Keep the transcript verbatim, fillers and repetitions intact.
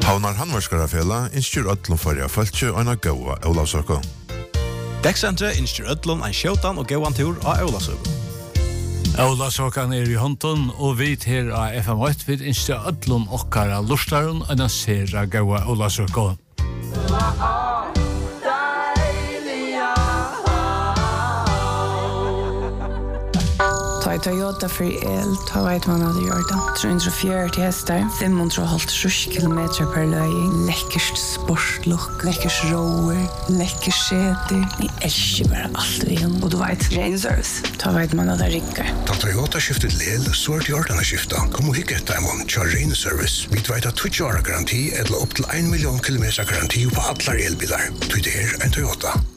Havnar Handverkskarafela innstyr öllum fyrir fölkju og en gåa Ólavsøku. Dekksentre innstyr öllum en sjøtan og gåan tur av Ólavsøku. Ólavsøkan er i hånden, og vi her av F M åtte vil innstyr öllum okkara lustaren og en sera gåa Ólavsøku. Ta i Toyota för el, ta vet man hade gjort det. trehundrafjøruti hästar, femhundrahalvtrýss kilometer per löjning. Läckert sportlook, läckert rower, läckert seter. Ni älskar bara allt vi har. Och du vet, rain service. Ta vet man hade rinkar. Ta Toyota skiftet lel, så är det gjort att skifta. Kom och hicka ett demon, kör rain service. Vi vet att tjugo år garanti eller upp till en miljon kilometer garanti på alla elbilar. Du det är en Toyota.